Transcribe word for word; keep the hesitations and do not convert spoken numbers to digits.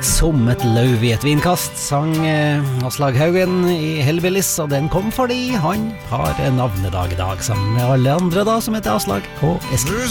som et løv i et vinkast, sang eh, Aslag Haugen i Hellbillies, og den kom fordi han har navnedag i dag, sammen med alle andre da, som heter Aslag og Eskil.